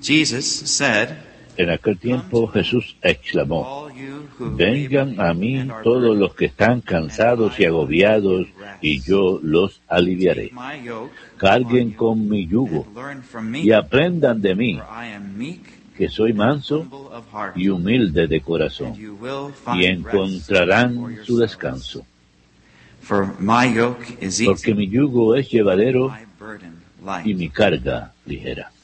Jesus said, En aquel tiempo Jesús exclamó: vengan a mí todos los que están cansados y agobiados, y yo los aliviaré. Carguen con mi yugo y aprendan de mí, que soy manso y humilde de corazón, y encontrarán su descanso. Porque mi yugo es llevadero y mi carga ligera.